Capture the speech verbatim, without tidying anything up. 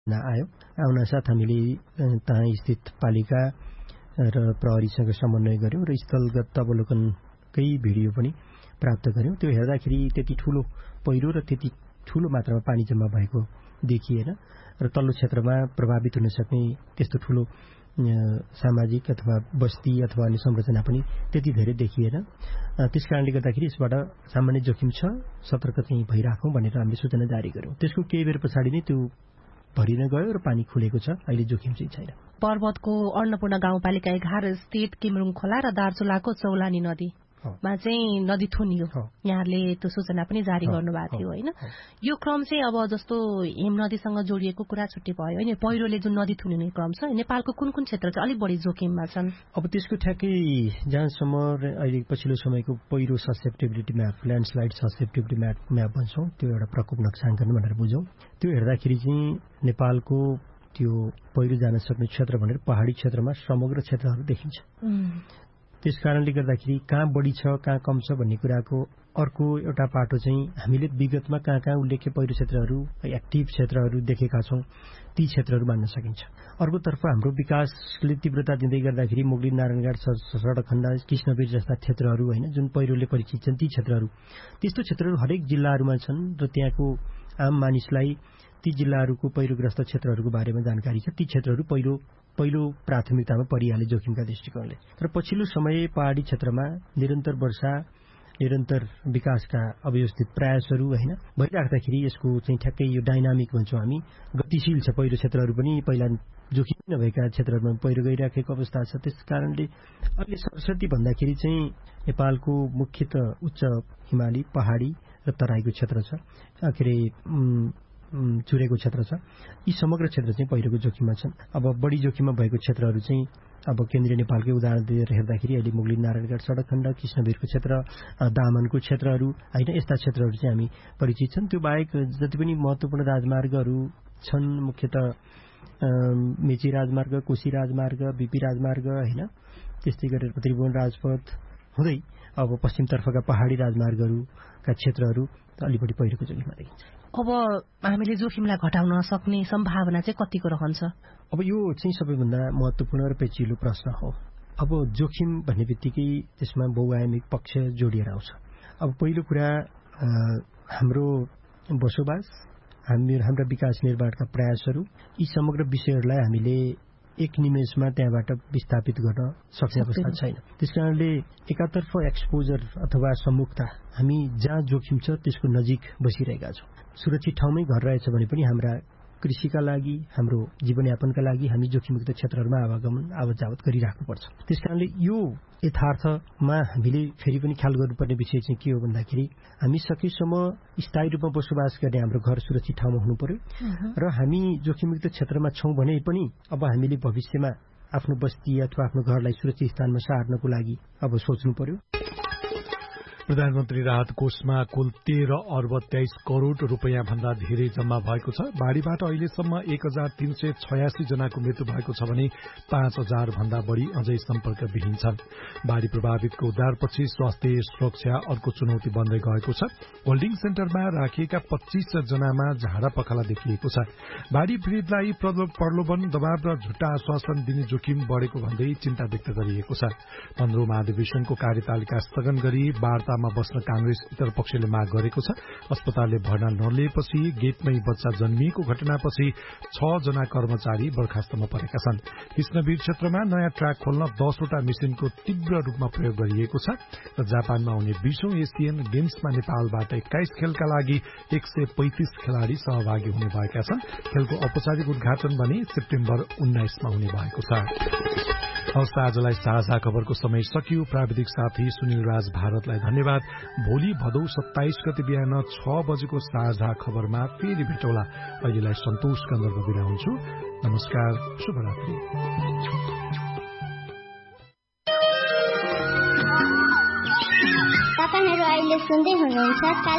आयो। आउनसाथ हामीले त्यहाँ स्थित पालिका र प्रहरीसँग समन्वय गर्यौं र स्थलगत अवलोकनकै भिडियो पनि प्राप्त गर्यौं। त्यो हेर्दाखेरि त्यति ठूलो पहिरो र त्यति ठूलो मात्रामा पानी जम्मा भएको देखिएन र तल्लो क्षेत्रमा प्रभावित हुन सक्ने त्यस्तो ठूलो सामाजिक अथवा बस्ती अथवा अन्य संरचना पनि त्यति धेरै देखिएन। त्यसकारणले गर्दाखेरि यसबाट सामान्य जोखिम छ, सतर्क चाहिँ भइराखौं भनेर हामीले सूचना जारी गर्यौं। त्यसको केही बेर पछाडि नै त्यो भरिन गयो र पानी खुलेको छ। अहिले जोखिम चाहिँ छैन। पर्वतको अन्नपूर्ण गाउँपालिका एघार स्थित किमरुङ खोला र दार्चुलाको चौलानी नदी मा चाहिँ नदी थुनियो। यहाँले त्यो सूचना पनि जारी गर्नुभएको थियो होइन? यो क्रम चाहिँ अब जस्तो हिम नदीसँग जोडिएको कुरा छुट्टै भयो होइन, पहिरोले जुन नदी थुनिने क्रम छ नेपालको कुन कुन क्षेत्र चाहिँ अलिक बढी जोखिममा छन्? अब त्यसको ठ्याक्कै जहाँसम्म अहिले पछिल्लो समयको पहिरो susceptibility map, landslide susceptibility map map भन्छौँ, त्यो एउटा प्रकोप नक्साङ्कन भनेर बुझौँ। त्यो हेर्दाखेरि चाहिँ नेपालको त्यो पहिरो जान सक्ने क्षेत्र भनेर पहाडी क्षेत्रमा समग्र क्षेत्रहरू देखिन्छ। त्यस कारणले गर्दाखेरि कहाँ बढी छ कहाँ कम छ भन्ने कुराको अर्को एउटा पाटो चाहिँ हामीले विगतमा कहाँ कहाँ उल्लेख्य पहिरो क्षेत्रहरू, एक्टिभ क्षेत्रहरू देखेका छौं, ती क्षेत्रहरू मान्न सकिन्छ। अर्कोतर्फ हाम्रो विकासले तीव्रता दिँदै गर्दाखेरि मुगलिन नारायणघाट सडक खण्ड, कृष्णवीर जस्ता क्षेत्रहरू होइन, जुन पहिरोले परिचित छन्, ती क्षेत्रहरू त्यस्तो क्षेत्रहरू हरेक जिल्लाहरूमा छन् र त्यहाँको आम मानिसलाई ती जिल्लाहरूको पहिरोग्रस्त क्षेत्रहरूको बारेमा जानकारी छ। ती क्षेत्रहरू पहिलो पहिलो प्राथमिकतामा परिहाले जोखिमका दृष्टिकोणले। तर पछिल्लो समय पहाडी क्षेत्रमा निरन्तर वर्षा, निरन्तर विकासका अव्यवस्थित प्रयासहरू होइन भइराख्दाखेरि यसको चाहिँ ठ्याक्कै यो डाइनामिक भन्छौँ हामी, गतिशील छ। पहिरो क्षेत्रहरू पनि पहिला जोखिम नभएका क्षेत्रहरूमा पहिरो गइराखेको अवस्था छ। त्यस कारणले अहिले सरस्वती भन्दाखेरि चाहिँ नेपालको मुख्यत उच्च हिमाली, पहाडी र तराईको क्षेत्र छ, के अरे चुरेको क्षेत्र छ। यी समग्र क्षेत्र चाहिँ पहिरोको जोखिममा छन्। अब बढी जोखिममा भएको क्षेत्रहरू चाहिँ अब केन्द्रीय नेपालकै उदाहरण दिएर हेर्दाखेरि अहिले मुगलिन नारायणघाट सडक खण्ड, कृष्णवीरको क्षेत्र, दामनको क्षेत्रहरू होइन, यस्ता क्षेत्रहरू चाहिँ हामी परिचित छन्। त्यो बाहेक जति पनि महत्त्वपूर्ण राजमार्गहरू छन्, मुख्यतः मेची राजमार्ग, कोशी राजमार्ग, बिपी राजमार्ग होइन, त्यस्तै गरेर त्रिभुवन राजपथ हुँदै अब पश्चिमतर्फका पहाडी राजमार्गहरूका क्षेत्रहरू अलि बढी पहिरोको जोखिममा देखिन्छ। अब हामीले जोखिमलाई घटाउन सक्ने सम्भावना चाहिँ कतिको रहन्छ? अब यो चाहिँ सबैभन्दा महत्त्वपूर्ण र पेचिलो प्रश्न हो। अब जोखिम भन्ने बित्तिकै त्यसमा बहुआयामिक पक्ष जोडिएर आउँछ। अब पहिलो कुरा हाम्रो बसोबास, हामी हाम्रा विकास निर्माणका प्रयासहरू, यी समग्र विषयहरूलाई हामीले एक निमेषमा त्यहाँबाट विस्थापित गर्न सक्ने अवस्था छैन। त्यसकारणले एकातर्फ एक्सपोजर अथवा सम्मुखता, हामी जहाँ जोखिम छ त्यसको नजिक बसिरहेका छौँ। सुरक्षित ठाउँमै घर रहेछ भने पनि हाम्रा कृषिका लागि, हाम्रो जीवनयापनका लागि हामी जोखिमयुक्त क्षेत्रहरूमा आवागमन आवत जावत गरिराख्नुपर्छ। त्यसकारणले यो यथार्थमा हामीले फेरि पनि ख्याल गर्नुपर्ने विषय चाहिँ के हो भन्दाखेरि हामी सकेसम्म स्थायी रूपमा बसोबास गर्ने हाम्रो घर सुरक्षित ठाउँमा हुनु पर्यो र हामी जोखिमयुक्त क्षेत्रमा छौँ भने पनि अब हामीले भविष्यमा आफ्नो बस्ती अथवा आफ्नो घरलाई सुरक्षित स्थानमा सार्नको लागि अब सोच्नु पर्यो। प्रधानमन्त्री राहत कोषमा कुल तेह्र अर्ब तेइस करोड़ रूपियाँ भन्दा धेरै जम्मा भएको छ। बाढ़ीबाट अहिलेसम्म एक हजार तीन सय छयासी जनाको मृत्यु भएको छ भने पाँच हजार भन्दा बढ़ी अझै सम्पर्कविहीन छन्। बाढ़ी प्रभावितको उद्धारपछि स्वास्थ्य सुरक्षा अर्को चुनौती बन्दै गएको छ। होल्डिङ सेन्टरमा राखिएका पच्चीस जनामा झाडा पखाला देखिएको छ। बाढ़ी पीड़ितलाई प्रलोभन, दबाव र झुट्टा आश्वासन दिने जोखिम बढ़ेको भन्दै चिन्ता व्यक्त गरिएको छ। पन्ध्रौं महाधिवेशनको कार्यतालिका स्थगन गरी वार्ता बस्न कांग्रेस इतर पक्षले माग गरेको छ। अस्पतालले भर्ना नलिएपछि गेटमै बच्चा जन्मिएको घटनापछि छ जना कर्मचारी बर्खास्तमा परेका छन्। कृष्णवीर क्षेत्रमा नयाँ ट्र्याक खोल्न दसवटा मेसिनको तीव्र रूपमा प्रयोग गरिएको छ र जापानमा हुने बीसौं एसियन गेम्समा नेपालबाट एक्काइस खेलका लागि एक सय पैंतिस खेलाड़ी सहभागी हुने भएका छन्। खेलको औपचारिक उद्घाटन भने सेप्टेम्बर उन्नाइसमा हुने भएको छ। हवस्, आजलाई साझा खबरको समय सकियो। प्राविधिक साथी सुनिल राज भारतलाई धन्यवाद। भोलि भदौ सत्ताइस गते बिहान छ बजेको साझा खबरमा फेरि भेटौँला। अहिलेलाई सन्तोष कन्दर्प बिदा हुन्छु। नमस्कार, शुभरात्रि। तपाईहरु अहिले सुन्दै हुनुहुन्छ